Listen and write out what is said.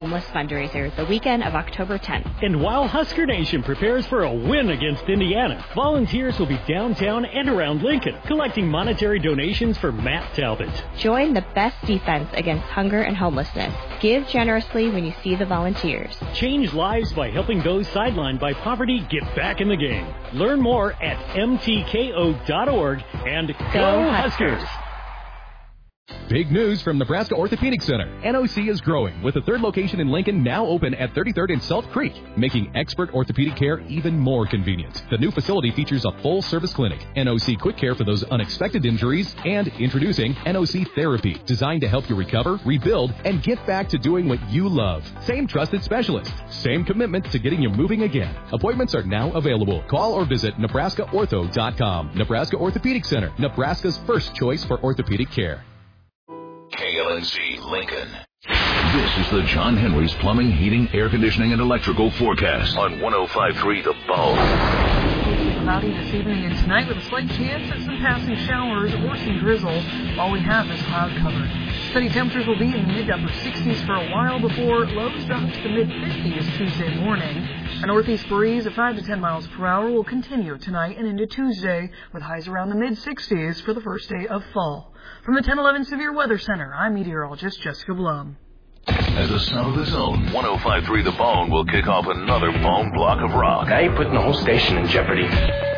Homeless fundraiser the weekend of October 10th. And while Husker Nation prepares for a win against Indiana, volunteers will be downtown and around Lincoln, collecting monetary donations for Matt Talbot. Join the best defense against hunger and homelessness. Give generously when you see the volunteers. Change lives by helping those sidelined by poverty get back in the game. Learn more at mtko.org and go Huskers! Big news from Nebraska Orthopedic Center. NOC is growing, with a third location in Lincoln now open at 33rd and Salt Creek, making expert orthopedic care even more convenient. The new facility features a full-service clinic, NOC Quick Care for those unexpected injuries, and introducing NOC Therapy, designed to help you recover, rebuild, and get back to doing what you love. Same trusted specialist, same commitment to getting you moving again. Appointments are now available. Call or visit NebraskaOrtho.com. Nebraska Orthopedic Center, Nebraska's first choice for orthopedic care. KLNC Lincoln. This is the John Henry's Plumbing, Heating, Air Conditioning, and Electrical forecast on 105.3 The Bone. Cloudy this evening and tonight with a slight chance at some passing showers or some drizzle. All we have is cloud cover. Steady temperatures will be in the mid to upper 60s for a while before lows drop to the mid 50s Tuesday morning. A northeast breeze at 5 to 10 miles per hour will continue tonight and into Tuesday with highs around the mid 60s for the first day of fall. From the 1011 Severe Weather Center, I'm meteorologist Jessica Blum. As the sound of the zone, 105.3 The Bone will kick off another bone block of rock. Now you're putting the whole station in jeopardy.